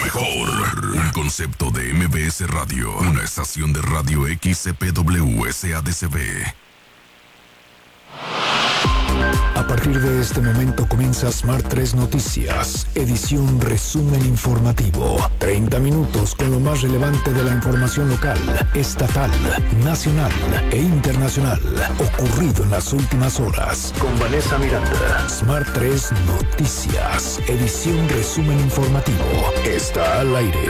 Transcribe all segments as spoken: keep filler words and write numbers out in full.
mejor. Un concepto de M B S Radio. Una estación de radio X C P W S A D C B. A partir de este momento comienza Smart tres Noticias, edición resumen informativo. treinta minutos con lo más relevante de la información local, estatal, nacional e internacional, ocurrido en las últimas horas. Con Vanessa Miranda. Smart tres Noticias, edición resumen informativo. Está al aire.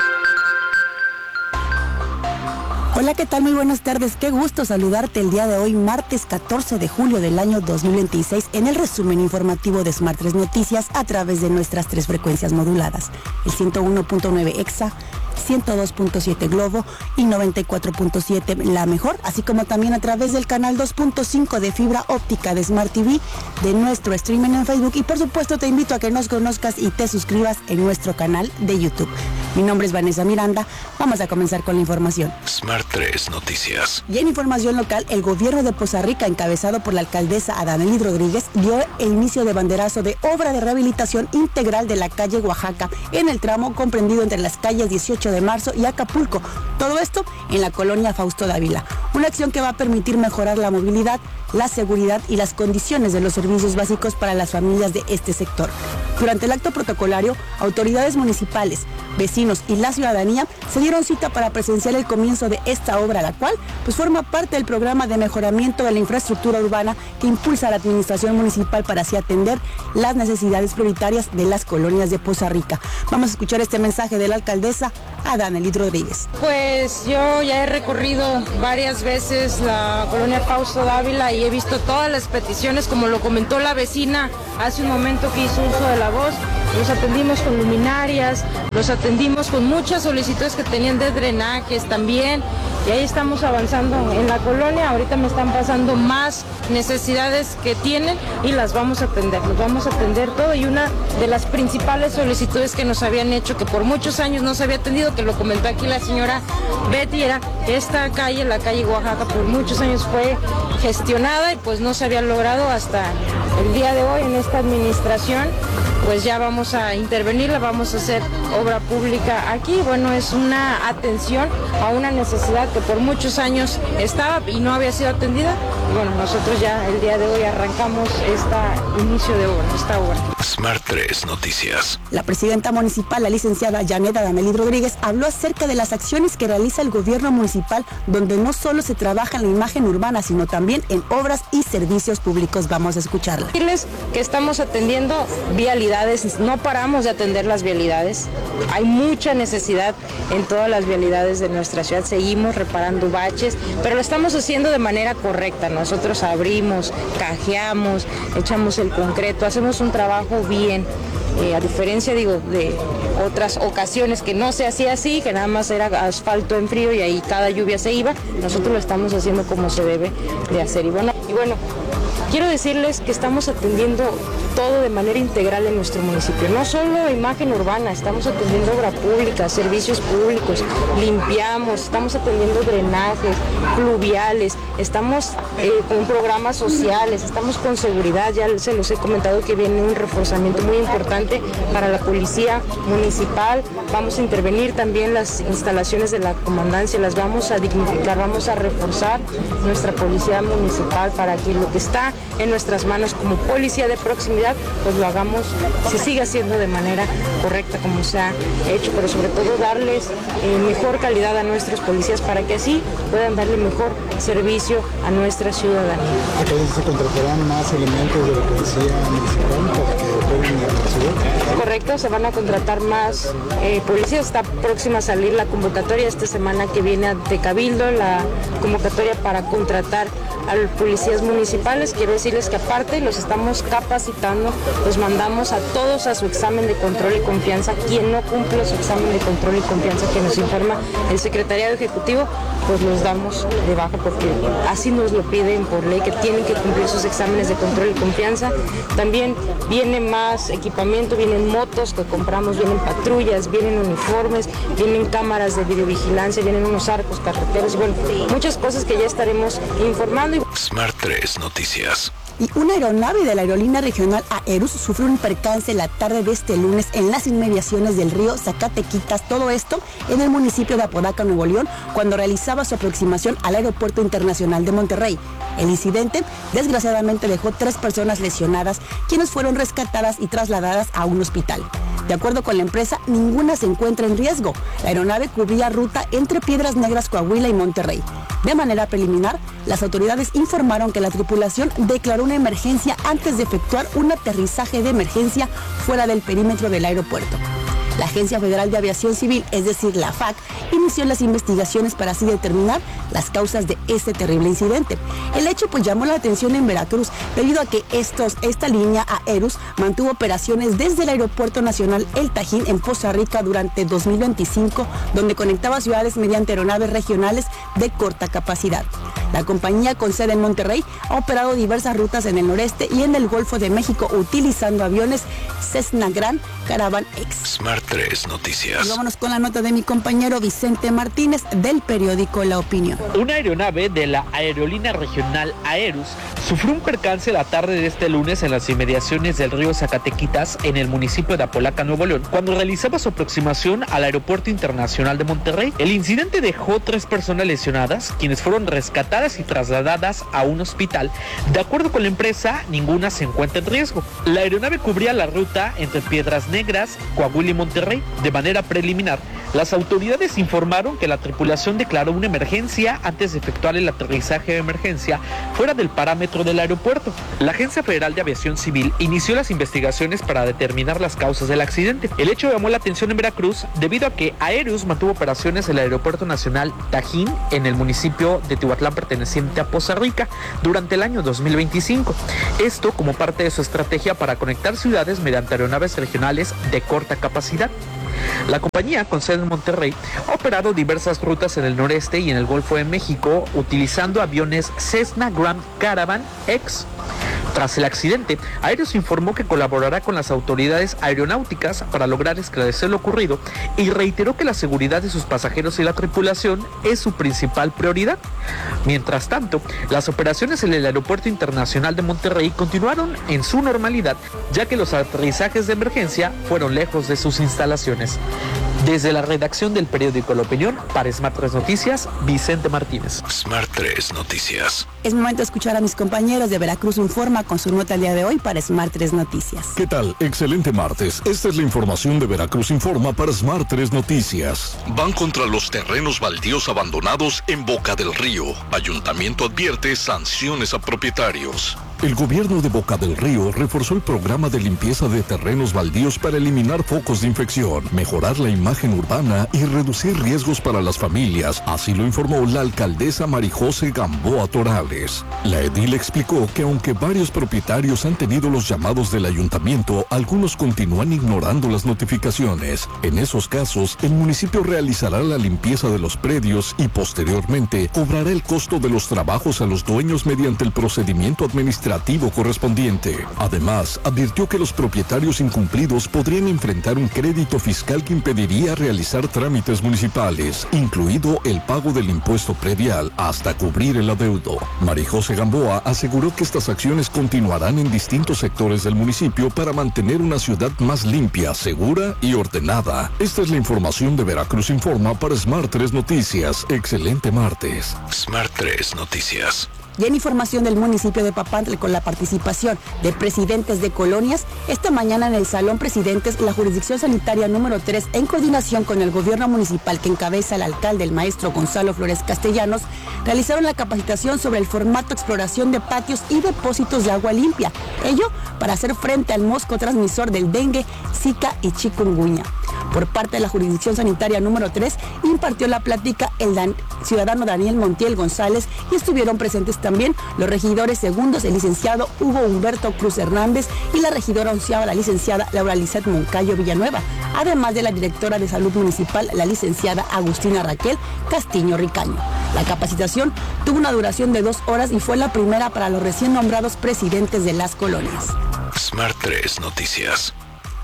Hola, ¿qué tal? Muy buenas tardes. Qué gusto saludarte el día de hoy, martes catorce de julio del año dos mil veintiséis, en el resumen informativo de Smart tres Noticias a través de nuestras tres frecuencias moduladas, el ciento uno punto nueve Exa, ciento dos punto siete Globo y noventa y cuatro punto siete La Mejor, así como también a través del canal dos punto cinco de fibra óptica de Smart T V, de nuestro streaming en Facebook y por supuesto te invito a que nos conozcas y te suscribas en nuestro canal de YouTube. Mi nombre es Vanessa Miranda, vamos a comenzar con la información. Smart tres Noticias. Y en información local, el gobierno de Poza Rica, encabezado por la alcaldesa Adamelly Rodríguez, dio el inicio de banderazo de obra de rehabilitación integral de la calle Oaxaca, en el tramo comprendido entre las calles dieciocho de marzo y Acapulco. Todo esto en la colonia Fausto Dávila. Una acción que va a permitir mejorar la movilidad, la seguridad y las condiciones de los servicios básicos para las familias de este sector. Durante el acto protocolario, autoridades municipales, vecinos y la ciudadanía se dieron cita para presenciar el comienzo de esta obra, la cual pues forma parte del programa de mejoramiento de la infraestructura urbana que impulsa la administración municipal para así atender las necesidades prioritarias de las colonias de Poza Rica. Vamos a escuchar este mensaje de la alcaldesa Adamelly Rodríguez. Pues yo ya he recorrido varias veces la colonia Fausto Dávila y he visto todas las peticiones, como lo comentó la vecina hace un momento que hizo uso de la voz. Los atendimos con luminarias, los atendimos con muchas solicitudes que tenían de drenajes también, y ahí estamos avanzando en la colonia. Ahorita me están pasando más necesidades que tienen y las vamos a atender, los vamos a atender todo. Y una de las principales solicitudes que nos habían hecho, que por muchos años no se había atendido, que lo comentó aquí la señora Betty, era esta calle, la calle Oaxaca, por muchos años fue gestionada y pues no se había logrado hasta el día de hoy en esta administración. Pues ya vamos a intervenirla, vamos a hacer obra pública aquí. Bueno, es una atención a una necesidad que por muchos años estaba y no había sido atendida. Y bueno, nosotros ya el día de hoy arrancamos este inicio de obra, esta obra. Smart tres Noticias. La presidenta municipal, la licenciada Janet Adamelly Rodríguez, habló acerca de las acciones que realiza el gobierno municipal, donde no solo se trabaja en la imagen urbana, sino también en obras y servicios públicos. Vamos a escucharla. Decirles que estamos atendiendo vialidades, no paramos de atender las vialidades. Hay mucha necesidad en todas las vialidades de nuestra ciudad, seguimos reparando baches, pero lo estamos haciendo de manera correcta. Nosotros abrimos, cajeamos, echamos el concreto, hacemos un trabajo bien, eh, a diferencia, digo, de otras ocasiones que no se hacía así, que nada más era asfalto en frío y ahí cada lluvia se iba. Nosotros lo estamos haciendo como se debe de hacer. Y bueno, y bueno, quiero decirles que estamos atendiendo todo de manera integral en nuestro municipio, no solo imagen urbana, estamos atendiendo obra pública, servicios públicos, limpiamos, estamos atendiendo drenajes, pluviales, estamos eh, con programas sociales, estamos con seguridad. Ya se los he comentado que viene un reforzamiento muy importante para la policía municipal. Vamos a intervenir también las instalaciones de la comandancia, las vamos a dignificar, vamos a reforzar nuestra policía municipal para que lo que está en nuestras manos como policía de proximidad, pues lo hagamos, se siga haciendo de manera correcta como se ha hecho, pero sobre todo darles eh, mejor calidad a nuestros policías para que así puedan darle mejor servicio a nuestra ciudadanía. Entonces, ¿se contratarán más elementos de la policía municipal para que operen en la ciudad? Correcto, se van a contratar más eh, policías. Está próxima a salir la convocatoria esta semana que viene de Cabildo, la convocatoria para contratar a los policías municipales. Quiero decirles que aparte los estamos capacitando, los mandamos a todos a su examen de control y confianza. Quien no cumple su examen de control y confianza que nos informa el secretariado ejecutivo, pues los damos de baja porque así nos lo piden por ley, que tienen que cumplir sus exámenes de control y confianza. También viene más equipamiento, vienen motos que compramos, vienen patrullas, vienen uniformes, vienen cámaras de videovigilancia, vienen unos arcos carreteros, bueno, muchas cosas que ya estaremos informando. Smart tres Noticias. Y una aeronave de la aerolínea regional Aerus sufrió un percance la tarde de este lunes en las inmediaciones del río Zacatequitas, todo esto en el municipio de Apodaca, Nuevo León, cuando realizaba su aproximación al Aeropuerto Internacional de Monterrey. El incidente, desgraciadamente, dejó tres personas lesionadas, quienes fueron rescatadas y trasladadas a un hospital. De acuerdo con la empresa, ninguna se encuentra en riesgo. La aeronave cubría ruta entre Piedras Negras, Coahuila y Monterrey. De manera preliminar, las autoridades informaron que la tripulación declaró una emergencia antes de efectuar un aterrizaje de emergencia fuera del perímetro del aeropuerto. La Agencia Federal de Aviación Civil, es decir, la F A C, inició las investigaciones para así determinar las causas de este terrible incidente. El hecho pues llamó la atención en Veracruz debido a que estos, esta línea Aerus mantuvo operaciones desde el Aeropuerto Nacional El Tajín en Poza Rica durante dos mil veinticinco, donde conectaba ciudades mediante aeronaves regionales de corta capacidad. La compañía, con sede en Monterrey, ha operado diversas rutas en el noreste y en el Golfo de México utilizando aviones Cessna Grand Caravan X. Smart tres Noticias. Y vámonos con la nota de mi compañero Vicente Martínez del periódico La Opinión. Una aeronave de la aerolínea regional Aerus sufrió un percance la tarde de este lunes en las inmediaciones del río Zacatequitas, en el municipio de Apodaca, Nuevo León, cuando realizaba su aproximación al Aeropuerto Internacional de Monterrey. El incidente dejó tres personas lesionadas, quienes fueron rescatadas y trasladadas a un hospital. De acuerdo con la empresa, ninguna se encuentra en riesgo. La aeronave cubría la ruta entre Piedras Negras, Coahuila y Monterrey. De manera preliminar, las autoridades informaron que la tripulación declaró una emergencia antes de efectuar el aterrizaje de emergencia fuera del parámetro del aeropuerto. La Agencia Federal de Aviación Civil inició las investigaciones para determinar las causas del accidente. El hecho llamó la atención en Veracruz debido a que Aerus mantuvo operaciones en el Aeropuerto Nacional Tajín, en el municipio de Tihuatlán perteneciente a Poza Rica, durante el año dos mil veinticinco. Esto como parte de su estrategia para conectar ciudades mediante aeronaves regionales de corta capacidad. La compañía, con sede en Monterrey, ha operado diversas rutas en el noreste y en el Golfo de México utilizando aviones Cessna Grand Caravan X. Tras el accidente, Aerus informó que colaborará con las autoridades aeronáuticas para lograr esclarecer lo ocurrido y reiteró que la seguridad de sus pasajeros y la tripulación es su principal prioridad. Mientras tanto, las operaciones en el Aeropuerto Internacional de Monterrey continuaron en su normalidad, ya que los aterrizajes de emergencia fueron lejos de sus instalaciones. Desde la redacción del periódico La Opinión, para Smart tres Noticias, Vicente Martínez. Smart tres Noticias. Es momento de escuchar a mis compañeros de Veracruz Informa con su nota el día de hoy para Smart tres Noticias. ¿Qué tal? Excelente martes. Esta es la información de Veracruz Informa para Smart tres Noticias. Van contra los terrenos baldíos abandonados en Boca del Río. Ayuntamiento advierte sanciones a propietarios. El gobierno de Boca del Río reforzó el programa de limpieza de terrenos baldíos para eliminar focos de infección, mejorar la imagen urbana y reducir riesgos para las familias. Así lo informó la alcaldesa Marijose Gamboa Torales. La edil explicó que aunque varios propietarios han tenido los llamados del ayuntamiento, algunos continúan ignorando las notificaciones. En esos casos, el municipio realizará la limpieza de los predios y posteriormente cobrará el costo de los trabajos a los dueños mediante el procedimiento administrativo correspondiente. Además, advirtió que los propietarios incumplidos podrían enfrentar un crédito fiscal que impediría realizar trámites municipales, incluido el pago del impuesto predial, hasta cubrir el adeudo. Marijose Gamboa aseguró que estas acciones continuarán en distintos sectores del municipio para mantener una ciudad más limpia, segura y ordenada. Esta es la información de Veracruz Informa para Smart tres Noticias. Excelente martes. Smart tres Noticias. Y en información del municipio de Papantla, con la participación de presidentes de colonias, esta mañana en el Salón Presidentes, la Jurisdicción Sanitaria número tres, en coordinación con el gobierno municipal que encabeza el alcalde, el maestro Gonzalo Flores Castellanos, realizaron la capacitación sobre el formato exploración de patios y depósitos de agua limpia. Ello para hacer frente al mosco transmisor del dengue, zika y chikungunya. Por parte de la Jurisdicción Sanitaria número tres, impartió la plática el dan- ciudadano Daniel Montiel González y estuvieron presentes también los regidores segundos, el licenciado Hugo Humberto Cruz Hernández y la regidora onceava, la licenciada Laura Lizeth Moncayo Villanueva, además de la directora de Salud Municipal, la licenciada Agustina Raquel Castiño Ricaño. La capacitación tuvo una duración de dos horas y fue la primera para los recién nombrados presidentes de las colonias. Smart tres Noticias.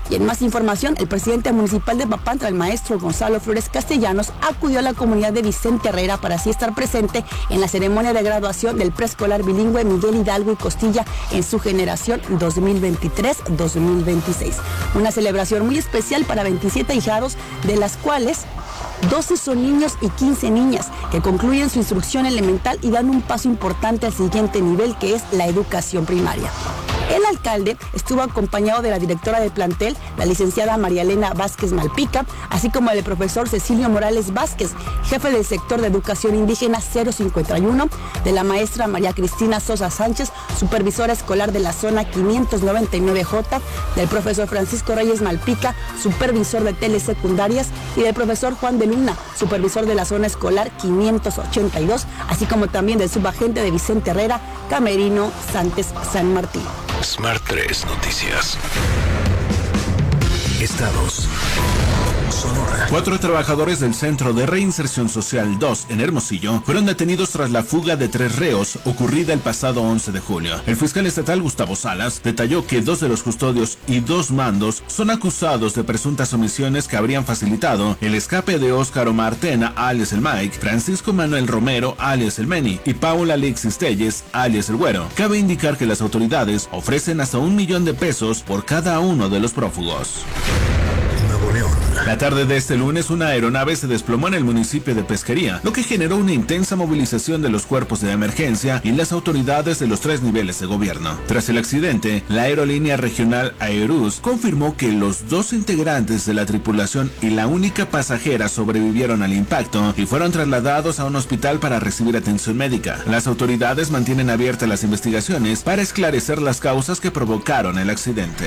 Y en más información, el presidente municipal de Papantla, el maestro Gonzalo Flores Castellanos, acudió a la comunidad de Vicente Herrera para así estar presente en la ceremonia de graduación del preescolar bilingüe Miguel Hidalgo y Costilla en su generación dos mil veintitrés dos mil veintiséis. Una celebración muy especial para veintisiete ahijados, de las cuales doce son niños y quince niñas, que concluyen su instrucción elemental y dan un paso importante al siguiente nivel, que es la educación primaria. El alcalde estuvo acompañado de la directora de plantel, la licenciada María Elena Vázquez Malpica, así como del profesor Cecilio Morales Vázquez, jefe del sector de educación indígena cero cincuenta y uno, de la maestra María Cristina Sosa Sánchez, supervisora escolar de la zona quinientos noventa y nueve J, del profesor Francisco Reyes Malpica, supervisor de telesecundarias, y del profesor Juan de Luna, supervisor de la zona escolar quinientos ochenta y dos, así como también del subagente de Vicente Herrera, Camerino Santos San Martín. Smart tres Noticias. Estados. Sonora. Cuatro trabajadores del Centro de Reinserción Social dos en Hermosillo fueron detenidos tras la fuga de tres reos ocurrida el pasado once de julio. El fiscal estatal Gustavo Salas detalló que dos de los custodios y dos mandos son acusados de presuntas omisiones que habrían facilitado el escape de Óscar Omar Tena, alias el Mike, Francisco Manuel Romero, alias el Meni, y Paula Alexis Telles, alias el Güero. Cabe indicar que las autoridades ofrecen hasta un millón de pesos por cada uno de los prófugos. Nuevo León. La tarde de este lunes, una aeronave se desplomó en el municipio de Pesquería, lo que generó una intensa movilización de los cuerpos de emergencia y las autoridades de los tres niveles de gobierno. Tras el accidente, la aerolínea regional Aerus confirmó que los dos integrantes de la tripulación y la única pasajera sobrevivieron al impacto y fueron trasladados a un hospital para recibir atención médica. Las autoridades mantienen abiertas las investigaciones para esclarecer las causas que provocaron el accidente.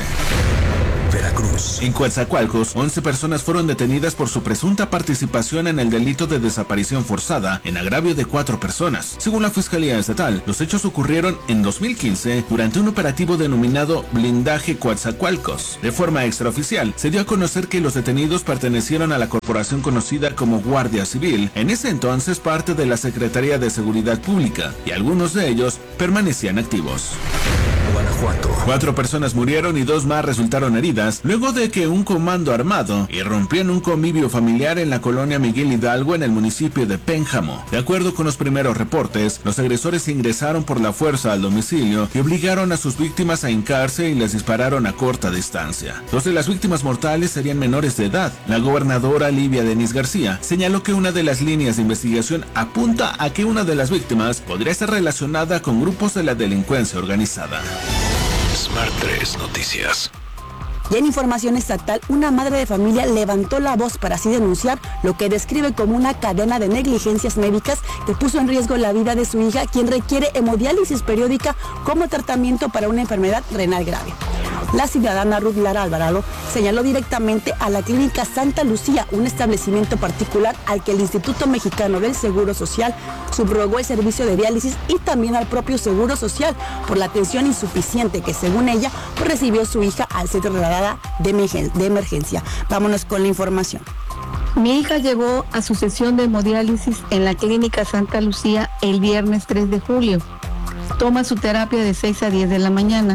Veracruz. En Coatzacoalcos, once personas fueron detenidas por su presunta participación en el delito de desaparición forzada en agravio de cuatro personas. Según la Fiscalía Estatal, los hechos ocurrieron en dos mil quince durante un operativo denominado Blindaje Coatzacoalcos. De forma extraoficial, se dio a conocer que los detenidos pertenecieron a la corporación conocida como Guardia Civil, en ese entonces parte de la Secretaría de Seguridad Pública, y algunos de ellos permanecían activos. Guanajuato. Cuatro personas murieron y dos más resultaron heridas luego de que un comando armado irrumpió en un convivio familiar en la colonia Miguel Hidalgo en el municipio de Pénjamo. De acuerdo con los primeros reportes, los agresores ingresaron por la fuerza al domicilio y obligaron a sus víctimas a hincarse y les dispararon a corta distancia. Dos de las víctimas mortales serían menores de edad. La gobernadora Livia Denis García señaló que una de las líneas de investigación apunta a que una de las víctimas podría estar relacionada con grupos de la delincuencia organizada. Smart tres Noticias. Y en información estatal, una madre de familia levantó la voz para así denunciar lo que describe como una cadena de negligencias médicas que puso en riesgo la vida de su hija, quien requiere hemodiálisis periódica como tratamiento para una enfermedad renal grave. La ciudadana Ruth Lara Alvarado señaló directamente a la Clínica Santa Lucía, un establecimiento particular al que el Instituto Mexicano del Seguro Social subrogó el servicio de diálisis, y también al propio Seguro Social por la atención insuficiente que, según ella, recibió su hija al ser trasladada de emergencia. Vámonos con la información. Mi hija llegó a su sesión de hemodiálisis en la Clínica Santa Lucía el viernes tres de julio. Toma su terapia de seis a diez de la mañana.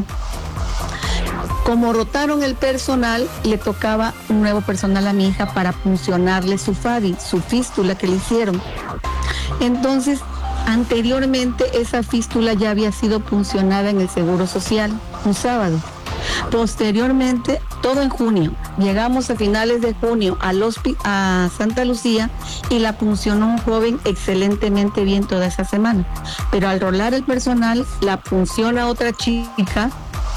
Como rotaron el personal, le tocaba un nuevo personal a mi hija para puncionarle su F A D I, su fístula que le hicieron. Entonces, anteriormente esa fístula ya había sido puncionada en el Seguro Social, un sábado. Posteriormente, todo en junio, llegamos a finales de junio al hospi- a Santa Lucía y la puncionó un joven excelentemente bien toda esa semana. Pero al rolar el personal, la punciona otra chica.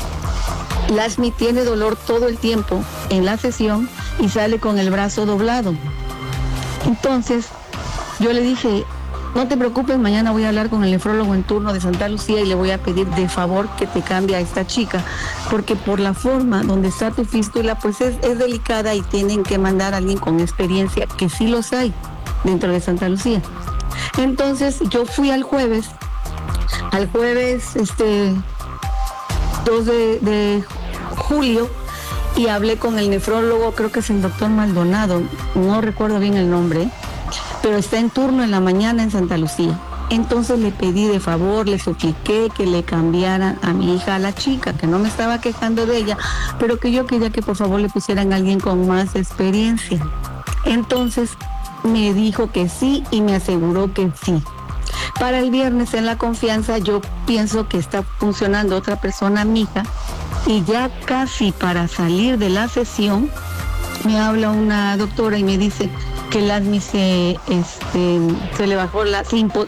Lasmi tiene dolor todo el tiempo en la sesión y sale con el brazo doblado. Entonces, yo le dije, no te preocupes, mañana voy a hablar con el nefrólogo en turno de Santa Lucía y le voy a pedir de favor que te cambie a esta chica, porque por la forma donde está tu fístula, pues es, es delicada y tienen que mandar a alguien con experiencia, que sí los hay dentro de Santa Lucía. Entonces, yo fui al jueves, al jueves, este... dos de julio, y hablé con el nefrólogo, creo que es el doctor Maldonado, no recuerdo bien el nombre, pero está en turno en la mañana en Santa Lucía. Entonces le pedí de favor, le supliqué que le cambiaran a mi hija a la chica, que no me estaba quejando de ella, pero que yo quería que por favor le pusieran a alguien con más experiencia. Entonces me dijo que sí y me aseguró que sí. Para el viernes en la confianza yo pienso que está funcionando otra persona, mi hija, y ya casi para salir de la sesión me habla una doctora y me dice que el ADMI se, este, se le bajó la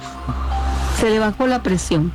se le bajó la presión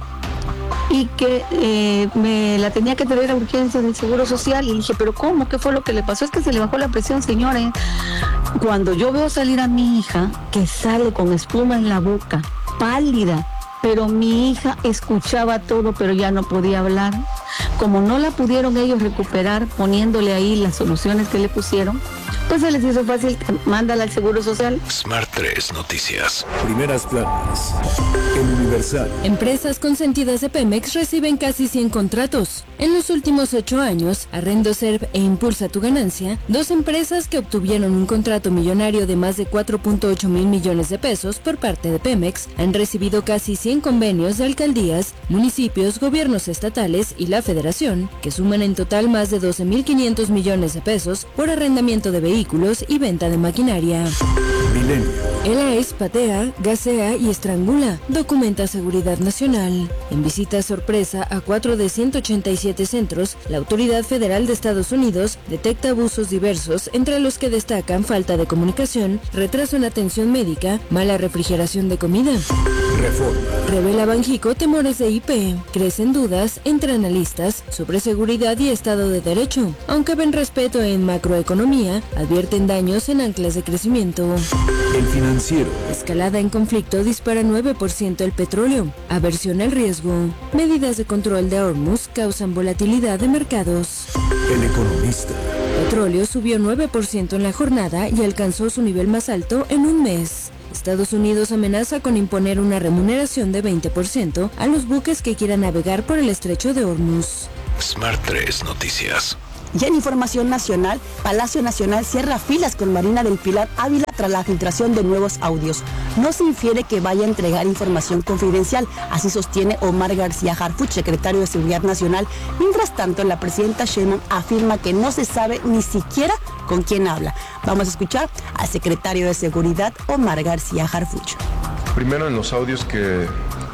y que eh, me la tenía que traer a urgencias del Seguro Social. Y dije, pero ¿cómo? ¿Qué fue lo que le pasó? Es que se le bajó la presión, señores. Cuando yo veo salir a mi hija, que sale con espuma en la boca, pálida, pero mi hija escuchaba todo, pero ya no podía hablar. Como no la pudieron ellos recuperar poniéndole ahí las soluciones que le pusieron, pues se les hizo fácil, mándala al Seguro Social. Smart tres Noticias. Primeras planas. El Universal. Empresas consentidas de Pemex reciben casi cien contratos. En los últimos ocho años, Arrendoserv e Impulsa tu Ganancia, dos empresas que obtuvieron un contrato millonario de más de cuatro punto ocho mil millones de pesos por parte de Pemex, han recibido casi cien convenios de alcaldías, municipios, gobiernos estatales y la Federación, que suman en total más de doce mil quinientos millones de pesos por arrendamiento de vehículos y venta de maquinaria. Milenio. El A E S patea, gasea y estrangula, documenta Seguridad Nacional. En visita sorpresa a cuatro de ciento ochenta y siete centros, la Autoridad Federal de Estados Unidos detecta abusos diversos, entre los que destacan falta de comunicación, retraso en atención médica, mala refrigeración de comida. Reforma. Revela Banjico temores de I P. Crecen dudas entre analistas sobre seguridad y Estado de Derecho. Aunque ven respeto en macroeconomía, advierten daños en anclas de crecimiento. El Financiero. Escalada en conflicto dispara nueve por ciento el petróleo. Aversión al riesgo. Medidas de control de Hormuz causan volatilidad de mercados. El Economista. Petróleo subió nueve por ciento en la jornada y alcanzó su nivel más alto en un mes. Estados Unidos amenaza con imponer una remuneración de veinte por ciento a los buques que quieran navegar por el estrecho de Hormuz. Smart tres Noticias. Y en información nacional, Palacio Nacional cierra filas con Marina del Pilar Ávila tras la filtración de nuevos audios. No se infiere que vaya a entregar información confidencial, así sostiene Omar García Harfuch, secretario de Seguridad Nacional. Mientras tanto, la presidenta Sheinbaum afirma que no se sabe ni siquiera con quién habla. Vamos a escuchar al secretario de Seguridad, Omar García Harfuch. Primero, en los audios que,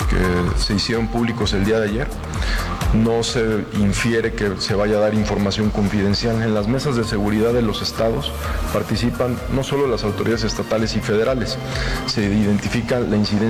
que se hicieron públicos el día de ayer, no se infiere que se vaya a dar información confidencial. En las mesas de seguridad de los estados participan no solo las autoridades estatales y federales, se identifica la incidencia